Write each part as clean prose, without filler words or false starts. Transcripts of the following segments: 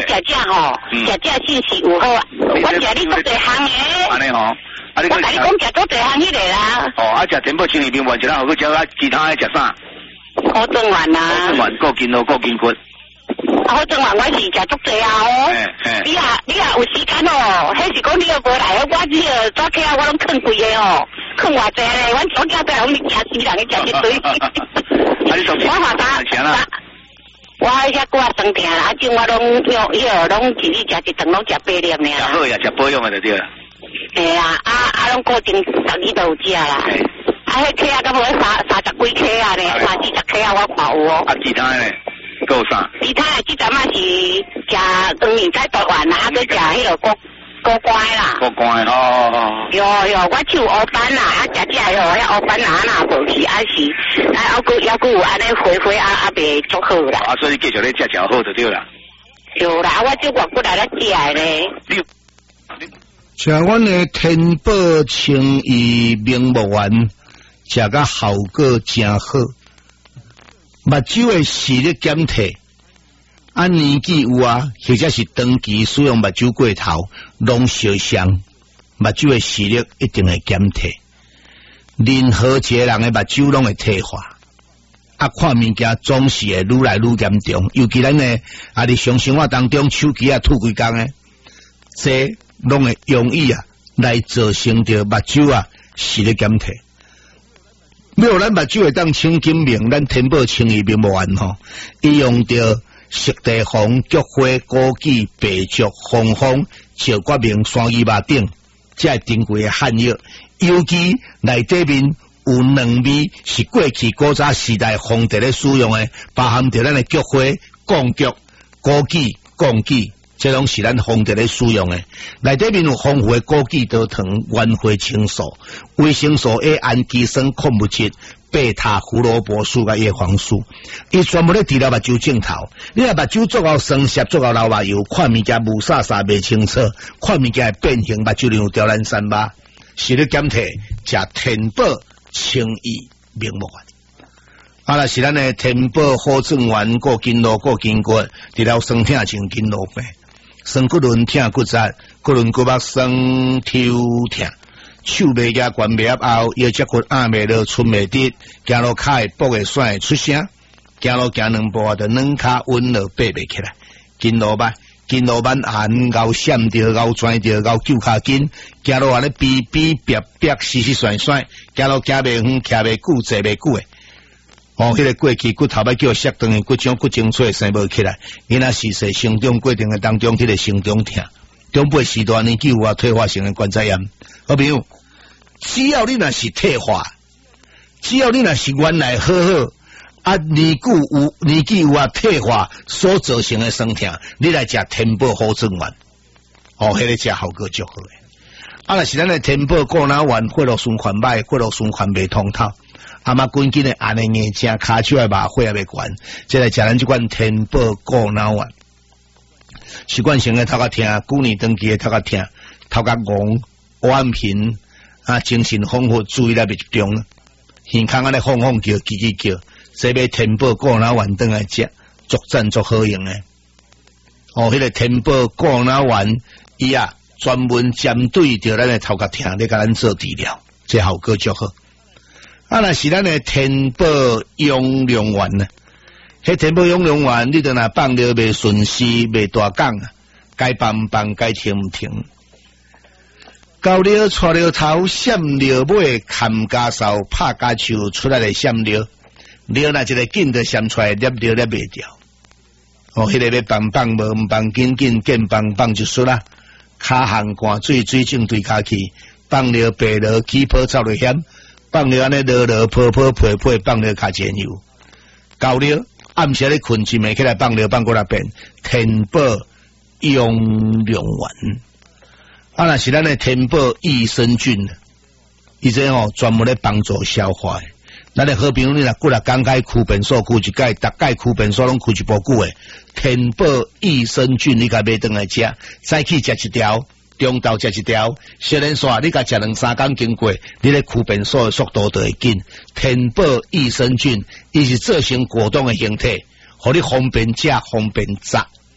食吼，食信息有好，我食你做对行诶。 安尼吼，啊你我甲你讲食做对行迄个啦。 哦，啊食天宝清理冰丸，一人好去食啊，其他诶食啥？ 好正丸啦。 好正丸，够筋肉，够筋骨。 好正丸我是食足济啊哦。你啊有时间哦，迄是讲你要过来，我只个早起啊，我拢啃规个哦，啃偌济咧，阮早起都拢食死人去食一堆。我话啥？我遐个生病啦，种我拢拢一日食一顿，拢食8粒呢。 食好呀，食保养的就对啦。 嘿啊，拢固定12都有食啦。迄克啊，敢无30几克啊咧，30克啊，我看有哦。啊， 其他咧，够啥？ 其他即阵嘛是食黄面菜大丸啦，啊，佮食迄个锅乖啦。 锅乖哦。 有，我手乌斑啦，啊，食遐乌斑啦，那无去，啊是，啊，还佫有安尼回袂足好啦。 啊，所以继续咧食好就对啦。 有啦，我就我过来咧食咧。 食阮的天宝清怡明目丸，食甲效果真好。目睭的视力减退，年纪有啊，或者是长期使用目睭过头，拢烧伤，目睭的视力一定会减退。任何一个人的目睭拢会退化，看物件总是会愈来愈严重。尤其咱呢，日常生活当中手机吐几工呢，这拢会容易来造成着目睭视力减退。没有咱目睭会当清金明，咱天宝清怡明目丸吼，伊用着色地黄、菊花、枸杞、白术、红枫、石决明、山榆麻等，这珍贵的汉药，尤其内底面有2味是过去古早时代皇帝咧使用的，包含着咱的菊花、贡菊、枸杞、枸杞。这拢是咱皇帝咧使用的，内底面有丰富的枸杞多糖、原花青素、维生素 A、氨基酸、矿物质、贝塔胡萝卜素甲叶黄素，伊全部咧治疗目睭镜头。你若目睭足够酸涩、足够流目油，看物件雾煞煞袂清楚，看物件会变形，目睭有刁难三巴，视力减退，食天宝清怡明目丸。若是咱的天宝好正丸，够筋络，够筋骨，治疗酸痛像筋络病。酸骨轮痛骨折，骨轮骨膜酸抽痛，手袂夹，关袂合后，腰脊骨压袂落，伸袂直，行路脚会跛会甩会出声，行路行2步就软脚稳落爬袂起来。筋络慢寒，熬闪着，熬转着，熬揪脚筋，行路安尼逼逼别别，死死甩甩，行路行袂远，徛袂久，坐袂久诶。迄个过去骨头要叫摔断的骨种骨精髓生无起来，因那是说成长过程的当中，迄个成长痛，中辈时段年纪有退化性的关节炎。好朋友，只要你若是退化，只要你若是原来好年纪有退化所造成的酸痛，你来食天宝好正丸，迄个食效果足好诶。若是咱的天宝固脑丸，血络循环歹，血络循环袂通透。滚紧的按的眼睛，骹手的麻血也袂悬，即来食咱即款天宝固脑丸。习惯性的头壳痛，旧年长期的头壳痛，头壳戆，眼皮精神恍惚，注意力袂集中，耳孔安尼晃晃叫，叽叽叫，这买天宝固脑丸转来食，足赞足好用诶。迄个天宝固脑丸，伊专门针对着咱的头壳痛，咧甲咱做治疗，这效果足好。若是咱的天宝养良丸呢？迄天宝养良丸，你着若放了袂顺时，袂大讲该放放，该停停。高了错了头，闪了尾，砍家扫，拍家手出来的闪了，了那一个紧着闪出来，捏了捏袂掉。迄个要放放无，放紧紧，见放放就输啦。骹汗汗水水正对骹去，放了白了，起泡走了险。放了安尼落落泡泡配配，放了较前油，到了暗时咧困起暝起来放了放过来变天宝养良丸。若是咱的天宝益生菌，伊这专门咧帮助消化的。咱的好朋友，你若骨力刚开躯便所躯一盖，大概躯便所拢躯一部久的天宝益生菌，你甲买转来食，早起食一条。中昼食一条，小人说你甲食2-3工经过，你咧躯便所的速度就会紧。天宝益生菌，伊是做成果冻的形态，互你方便食、方便炸。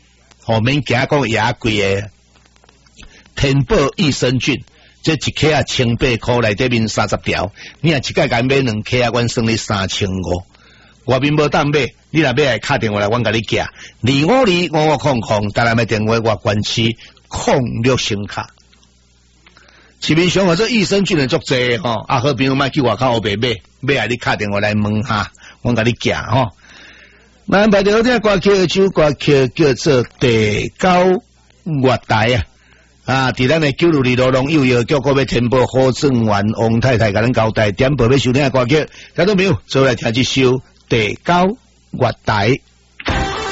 免惊讲也贵诶。天宝益生菌，这一克啊1,800块内底面30条，你若一届甲买2克啊，阮算你3,500。外面无当买，你若买来打电话来，阮甲你寄2525500，台南的电话外关区06声卡。市面上这益生菌的足济吼，好朋友莫去外口后边买来你打电话来问下，阮甲你寄吼。咱排着这歌曲，首歌曲叫做《地沟月台》啊，伫咱的962路龙幼儿局嗰边天宝何正元王太太甲咱交代，点播要收听的歌曲，听到没有？做来听一首《地沟月台》。